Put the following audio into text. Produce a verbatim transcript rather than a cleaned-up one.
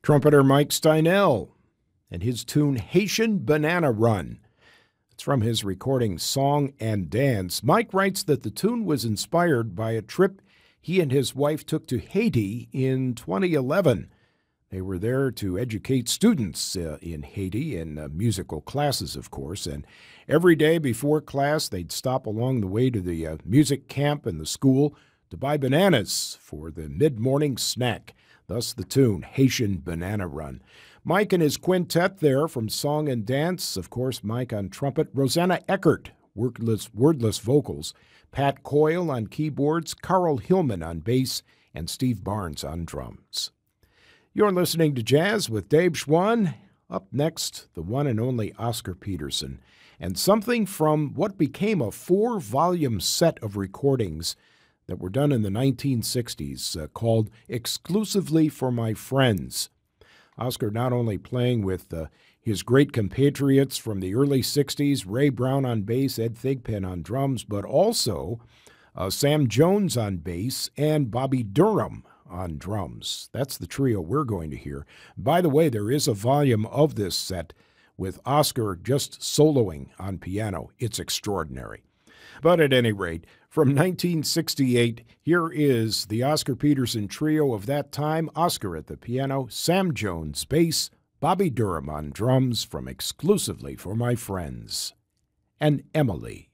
Trumpeter Mike Steinell and his tune Haitian Banana Run. It's from his recording Song and Dance. Mike writes that the tune was inspired by a trip he and his wife took to Haiti in twenty eleven. They were there to educate students uh, in Haiti in uh, musical classes, of course, and every day before class they'd stop along the way to the uh, music camp and the school to buy bananas for the mid-morning snack. Thus the tune, Haitian Banana Run. Mike and his quintet there from Song and Dance, of course, Mike on trumpet, Rosanna Eckert, wordless, wordless vocals, Pat Coyle on keyboards, Carl Hillman on bass, and Steve Barnes on drums. You're listening to Jazz with Dave Schwann. Up next, the one and only Oscar Peterson, and something from what became a four-volume set of recordings that were done in the nineteen sixties uh, called Exclusively for My Friends. Oscar not only playing with uh, his great compatriots from the early sixties, Ray Brown on bass, Ed Thigpen on drums, but also uh, Sam Jones on bass and Bobby Durham on drums. That's the trio we're going to hear. By the way, there is a volume of this set with Oscar just soloing on piano. It's extraordinary. But at any rate, from nineteen sixty-eight, here is the Oscar Peterson trio of that time. Oscar at the piano, Sam Jones bass, Bobby Durham on drums from Exclusively for My Friends. And Emily.